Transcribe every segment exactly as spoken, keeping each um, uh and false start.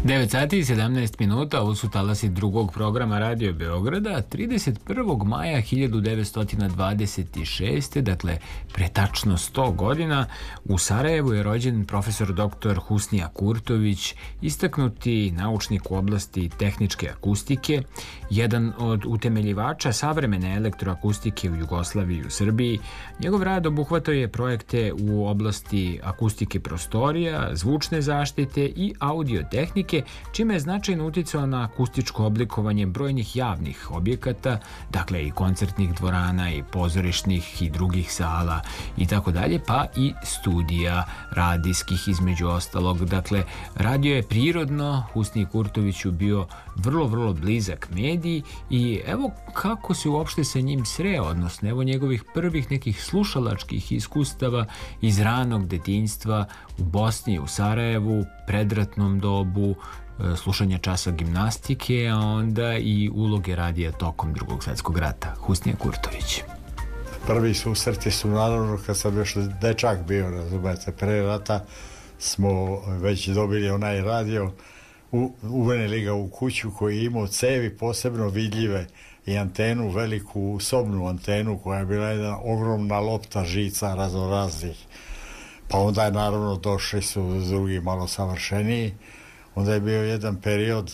devet sati i sedamnaest minuta, ovo su talasi drugog programa Radio Beograda, trideset prvog maja hiljadu devetsto dvadeset šeste. Dakle, pre tačno sto godina, u Sarajevu je rođen profesor doktor Husnija Kurtović, istaknuti naučnik u oblasti tehničke akustike, jedan od utemeljivača savremene elektroakustike u Jugoslaviji i u Srbiji. Njegov rad obuhvatao je projekte u oblasti akustike prostorija, zvučne zaštite i audiotehnike, čime je značajno uticao na akustičko oblikovanje brojnih javnih objekata, dakle i koncertnih dvorana i pozorišnih i drugih sala i tako dalje, pa i studija radijskih između ostalog. Dakle, radio je prirodno Husniji Kurtoviću bio vrlo, vrlo blizak mediji i evo kako se uopšte sa njim sreo, odnosno evo njegovih prvih nekih slušalačkih iskustava iz ranog detinjstva u Bosni, u Sarajevu, predratnom dobu, slušanja časa gimnastike, a onda i uloge radija tokom Drugog svjetskog rata. Husnija Kurtović. Prvi susreti su naravno kad sam još dečak bio, razumete, pre rata smo već dobili onaj radio, u, uvenili ga u kuću koji je imao cevi posebno vidljive i antenu, veliku sobnu antenu koja je bila jedna ogromna lopta žica raznoraznih. Pa onda je naravno došli su drugi malo savršeniji. Onda je bio jedan period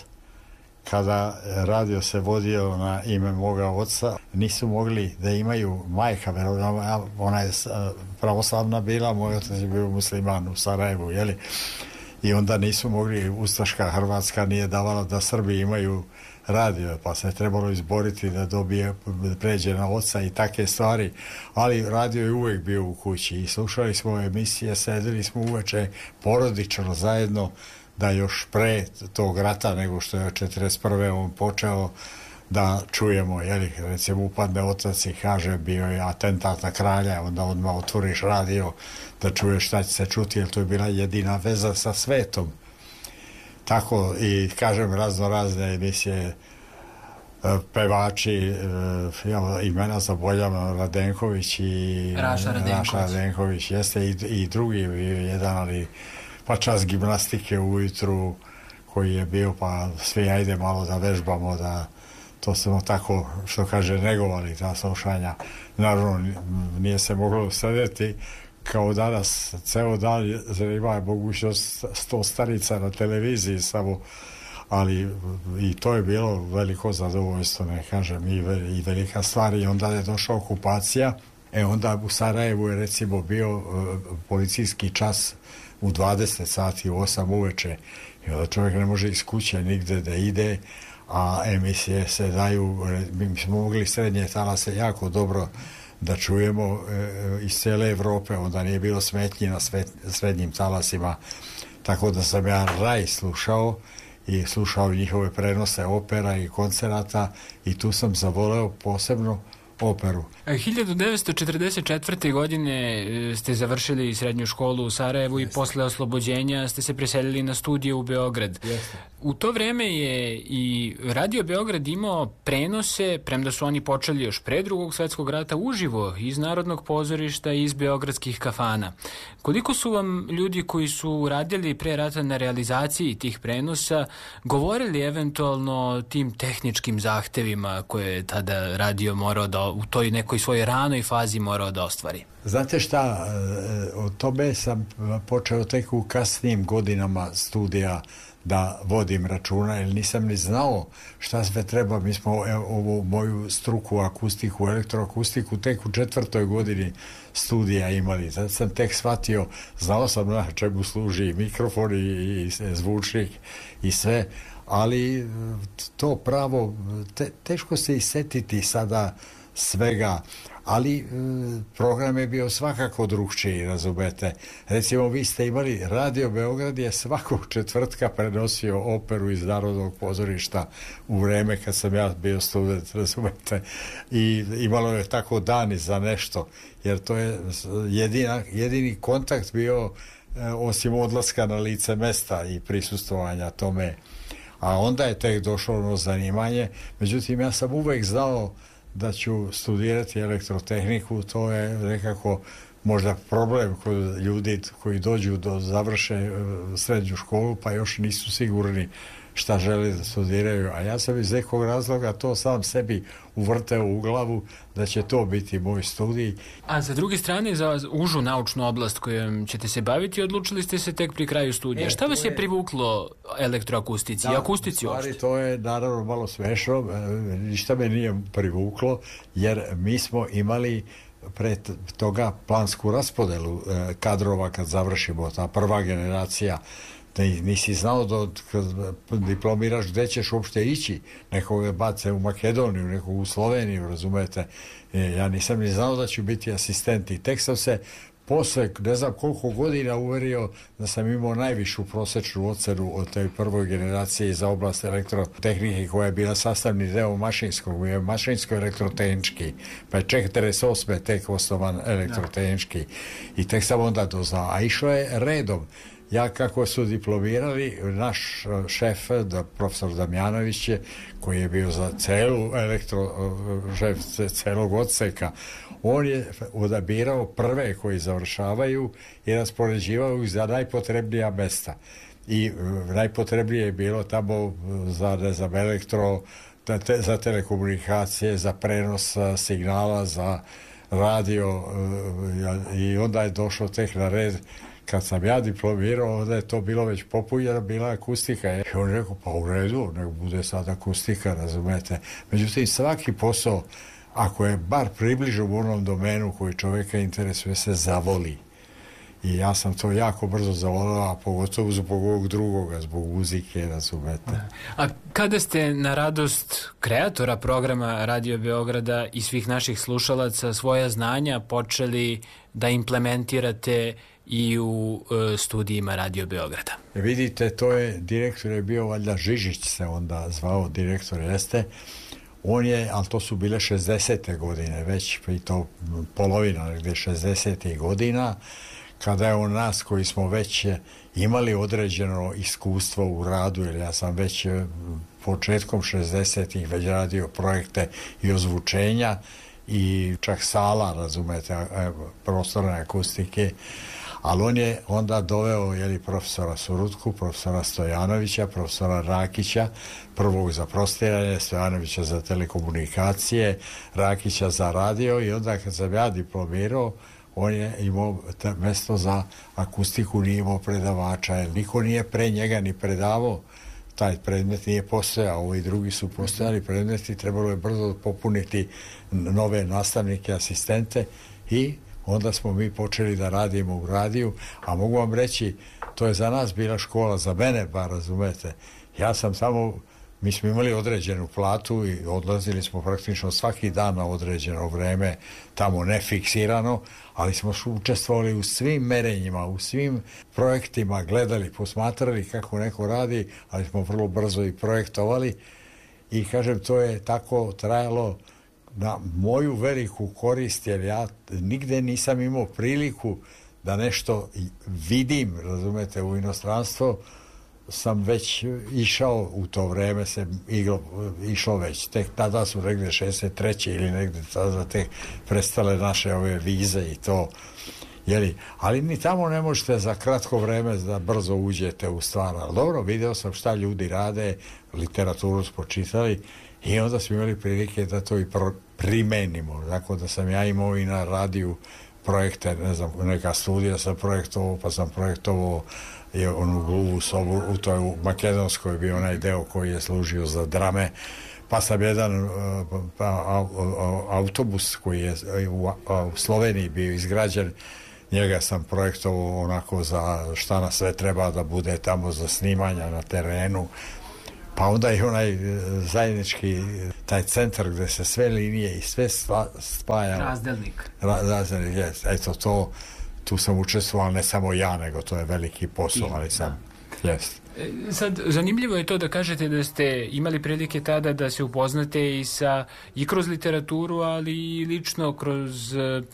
kada radio se vodio na ime moga oca. Nisu mogli da imaju majka, ona je pravoslavna bila, moj otac je bio musliman u Sarajevu, jeli? I onda nisu mogli, ustaška Hrvatska nije davala da Srbi imaju radio, pa se je trebalo izboriti da dobije, da pređe na oca i take stvari, ali radio je uvijek bio u kući i slušali smo emisije, sedeli smo uveče porodično zajedno, da još pre tog rata nego što je četrdeset prve on počeo da čujemo, jeli, recimo upadne otac i kaže bio je atentat na kralja, onda odmah otvoriš radio da čuješ šta će se čuti, jer to je bila jedina veza sa svetom. Tako i kažem razno razne emisije, pevači, ja, imena zaboljam, Radenković i Raša Radenković, Raša Radenković jeste i, i drugi jedan, ali pa čas gimnastike ujutru koji je bio, pa svi ajde malo da vežbamo, da to smo tako, što kaže, negovali ta slušanja. Naravno, nije se moglo sedeti kao danas, ceo dan ima mogućnost sto starica na televiziji samo, ali i to je bilo veliko zadovoljstvo, ne kažem, i, ve, i velika stvar. I onda je došla okupacija, e onda u Sarajevu je recimo bio uh, policijski čas u dvadeset sati, u osam uveče, i onda čovjek ne može iz kuće nigde da ide, a emisije se daju, mi smo mogli srednje talase jako dobro da čujemo e, iz cele Evrope, onda nije bilo smetnji na svet, srednjim talasima, tako da sam ja raj slušao i slušao njihove prenose opera i koncerata i tu sam zavoleo posebno operu. hiljadu devetsto četrdeset četvrte. godine ste završili srednju školu u Sarajevu. Jeste. I posle oslobođenja ste se preselili na studije u Beograd. Jeste. U to vreme je i Radio Beograd imao prenose, premda su oni počeli još pre Drugog svjetskog rata, uživo iz Narodnog pozorišta i iz beogradskih kafana. Koliko su vam ljudi koji su radili pre rata na realizaciji tih prenosa govorili eventualno o tim tehničkim zahtevima koje je tada radio morao da u toj nekoj svojoj ranoj fazi morao da ostvari? Znate šta, o tome sam počeo tek u kasnijim godinama studija da vodim računa, jer nisam ni znao šta sve treba. Mi smo ovu moju struku, akustiku, elektroakustiku tek u četvrtoj godini studija imali. Sad sam tek shvatio, znao sam na čemu služi mikrofon i, i zvučnik i sve, ali to pravo, te, teško se isetiti sada svega, ali e, program je bio svakako drugčiji, razumete. Recimo, vi ste imali, Radio Beograd je svakog četvrtka prenosio operu iz Narodnog pozorišta u vreme kad sam ja bio student, razumete, i imalo je tako dani za nešto, jer to je jedina, jedini kontakt bio e, osim odlaska na lice mesta i prisustvovanja tome, a onda je tek došlo ono zanimanje. Međutim, ja sam uvek znao da ću studirati elektrotehniku, to je nekako možda problem kod ljudi koji dođu do završe srednju školu pa još nisu sigurni šta žele da studiraju, a ja sam iz nekog razloga to sam sebi uvrteo u glavu da će to biti moj studij. A za druge strane, za užu naučnu oblast kojom ćete se baviti, odlučili ste se tek pri kraju studija. E, šta vas je, je privuklo elektroakustici i da, akustici uopšte? To je naravno malo smešno, ništa me nije privuklo, jer mi smo imali pre toga plansku raspodelu kadrova kad završimo, ta prva generacija. Nisi znao da kad diplomiraš gde ćeš uopšte ići, nekoga bace u Makedoniju, nekog u Sloveniju, razumete. Ja nisam ni znao da ću biti asistent i tek sam se posle ne znam koliko godina uverio da sam imao najvišu prosečnu ocenu od te prvoj generacije za oblast elektrotehnike koja je bila sastavni deo mašinskog, je mašinsko-elektrotehnički, pa je četrdeset osme tek osnovan elektrotehnički i tek sam onda doznao, a išlo je redom. Ja kako su diplomirali, naš šef, da, profesor Damjanović je, koji je bio za celu elektro, šef celog odseka, on je odabirao prve koji završavaju i raspoređivao ih za najpotrebnija mesta. I najpotrebnije je bilo tamo za, ne znam, elektro, te, za telekomunikacije, za prenos signala, za radio i onda je došlo tek na red. Kad sam ja diplomirao, onda je to bilo već popularno, bila akustika. I on rekao, pa u redu, nek bude sad akustika, razumete. Međutim, svaki posao, ako je bar približen u onom domenu koji čovjeka interesuje, se zavoli. I ja sam to jako brzo zavolao, a pogotovo zbog ovog drugoga, zbog muzike, razumete. A kada ste na radost kreatora programa Radio Beograda i svih naših slušalaca svoja znanja počeli da implementirate i u e, studijima Radio Beograda? Vidite, to je, direktor je bio valjda Žižić se onda zvao, direktor jeste. On je, ali to su bile šezdesete godine, već i to polovina, negdje šezdesetih godina, kada je on nas koji smo već imali određeno iskustvo u radu, jer ja sam već početkom šezdesetih već radio projekte i ozvučenja i čak sala, razumete, prostorne akustike, ali on je onda doveo jeli, profesora Surutku, profesora Stojanovića, profesora Rakića, prvog za prostiranje, Stojanovića za telekomunikacije, Rakića za radio i onda kad sam ja diplomirao, on je imao mesto za akustiku, nije imao predavača, jer niko nije pre njega ni predavao, taj predmet nije postojao, ovi drugi su postojali predmeti, trebalo je brzo popuniti nove nastavnike, asistente i onda smo mi počeli da radimo u radiju, a mogu vam reći, to je za nas bila škola, za mene bar, razumete. Ja sam samo, mi smo imali određenu platu i odlazili smo praktično svaki dan na određeno vreme, tamo ne fiksirano, ali smo učestvovali u svim merenjima, u svim projektima, gledali, posmatrali kako neko radi, ali smo vrlo brzo i projektovali i kažem, to je tako trajalo na moju veliku korist, jer ja nigde nisam imao priliku da nešto vidim, razumete, u inostranstvo, sam već išao u to vreme, se iglo, išlo već, tek tada su negde šezdeset treće ili negde tada tek prestale naše ove vize i to, jeli, ali ni tamo ne možete za kratko vreme da brzo uđete u stvar, ali dobro, video sam šta ljudi rade, literaturu smo čitali i onda smo imali prilike da to i primenimo, tako da sam ja imao i na radiju projekte, ne znam, neka studija sam projektovao, pa sam projektovao i onu gluvu sobu, u toj u Makedonskoj bio onaj deo koji je služio za drame, pa sam jedan pa, autobus koji je u, u Sloveniji bio izgrađen, njega sam projektovao onako za šta na sve treba da bude tamo za snimanja na terenu, pa onda i onaj zajednički taj centar gde se sve linije i sve spaja. Razdelnik. Ra, razdelnik, jes. Eto to, tu sam učestvovao, ne samo ja, nego to je veliki posao, ali sam, jes. Sad, zanimljivo je to da kažete da ste imali prilike tada da se upoznate i sa, i kroz literaturu, ali i lično kroz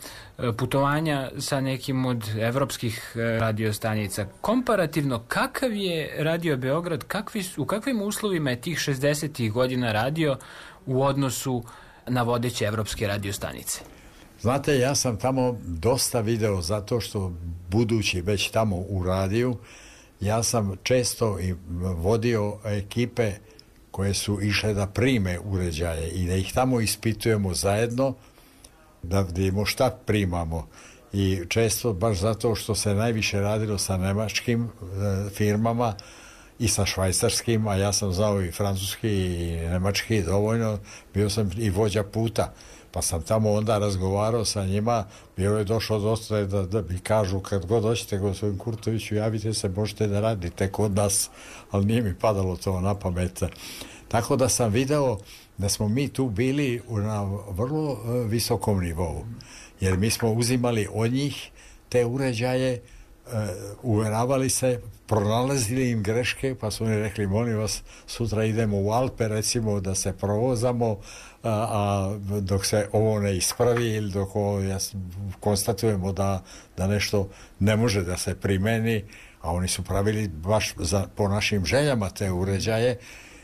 putovanja sa nekim od evropskih radiostanica. Komparativno, kakav je Radio Beograd, kakvi, u kakvim uslovima je tih šezdesetih godina radio u odnosu na vodeće evropske radiostanice? Znate, ja sam tamo dosta video zato što budući već tamo u radiju, ja sam često i vodio ekipe koje su išle da prime uređaje i da ih tamo ispitujemo zajedno, da vidimo šta primamo. I često, baš zato što se najviše radilo sa nemačkim e, firmama i sa švajcarskim, a ja sam znao i francuski i nemački dovoljno, bio sam i vođa puta. Pa sam tamo onda razgovarao sa njima, bio je došlo dosta da, da mi kažu kad god hoćete gospodin Kurtoviću, javite se, možete da radite kod nas, ali nije mi padalo to na pamet. Tako da sam video da smo mi tu bili na vrlo visokom nivou, jer mi smo uzimali od njih te uređaje, uveravali se, pronalazili im greške, pa su oni rekli, molim vas, sutra idemo u Alpe, recimo, da se provozamo, a, a dok se ovo ne ispravi ili dok ovo, ja, konstatujemo da, da nešto ne može da se primeni, a oni su pravili baš za, po našim željama te uređaje,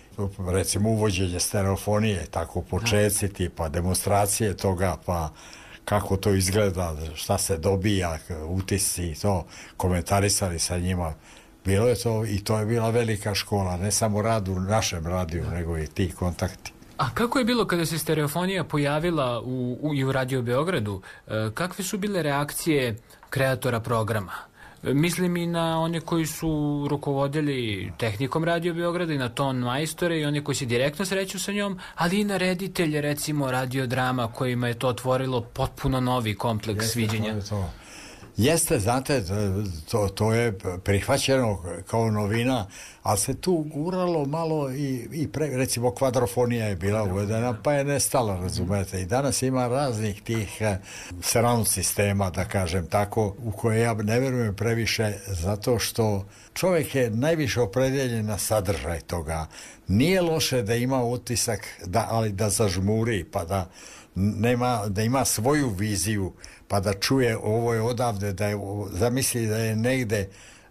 recimo uvođenje stereofonije, tako početci, tipa demonstracije toga, pa kako to izgleda, šta se dobija, utisci i to, komentarisali sa njima. Bilo je to i to je bila velika škola, ne samo rad u našem radiju, nego i ti kontakti. A kako je bilo kada se stereofonija pojavila u, u, i u Radio Beogradu? E, kakve su bile reakcije kreatora programa? Mislim i na one koji su rukovodili tehnikom Radio Beograda i na ton majstore i one koji se direktno sreću sa njom, ali i na reditelje, recimo radiodrama, kojima je to otvorilo potpuno novi kompleks Jeste, sviđenja. To to. Jeste, znate, to, to je prihvaćeno kao novina, ali se tu guralo malo i, i pre, recimo kvadrofonija je bila uvedena, pa je nestala, razumete. I danas ima raznih tih surround sistema, da kažem tako, u koje ja ne verujem previše, zato što čovjek je najviše opredeljen na sadržaj toga. Nije loše da ima utisak, da, ali da zažmuri, pa da nema, da ima svoju viziju, pa da čuje ovo je odavde, da je, zamisli da je negde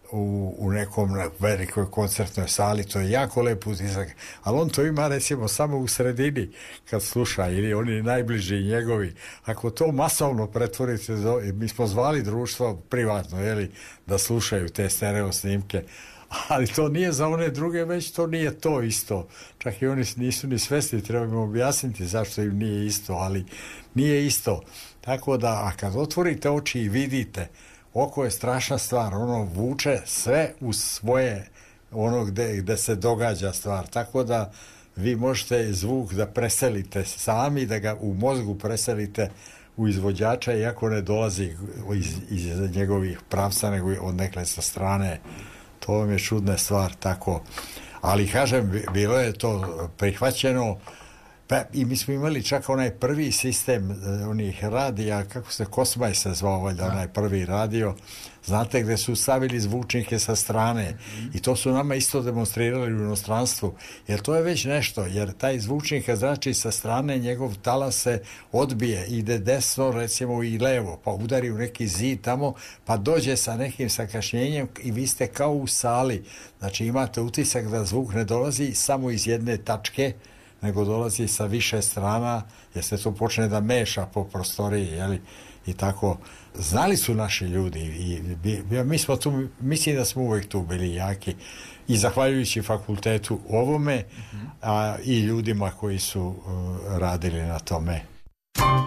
u, u nekom velikoj koncertnoj sali, to je jako lep utisak, ali on to ima recimo samo u sredini kad sluša, ili oni najbliži njegovi. Ako to masovno pretvorite, mi smo zvali društvo privatno, jeli, da slušaju te stereo snimke, ali to nije za one druge, već to nije to isto. Čak i oni nisu ni svesni, treba im objasniti zašto im nije isto, ali nije isto. Tako da, a kad otvorite oči i vidite, oko je strašna stvar, ono vuče sve u svoje, ono gde, gde se događa stvar, tako da vi možete zvuk da preselite sami, da ga u mozgu preselite u izvođača, iako ne dolazi iz, iz njegovih pravca, nego od nekle sa strane. To vam je čudna stvar, tako. Ali, kažem, bilo je to prihvaćeno, pa i mi smo imali čak onaj prvi sistem onih radija, kako se Kosmaj se zvao, valjda, onaj prvi radio, znate, gde su stavili zvučnike sa strane, mm-hmm. i to su nama isto demonstrirali u inostranstvu, jer to je već nešto, jer taj zvučnik kad zrači sa strane, njegov talas se odbije, ide desno, recimo, i levo, pa udari u neki zid tamo, pa dođe sa nekim sakašnjenjem i vi ste kao u sali, znači imate utisak da zvuk ne dolazi samo iz jedne tačke, nego dolazi sa više strana, jer se to počne da meša po prostoriji, jeli, i tako. Znali su naši ljudi i mi smo tu, mislim da smo uvijek tu bili jaki i zahvaljujući fakultetu ovome, a i ljudima koji su uh, radili na tome.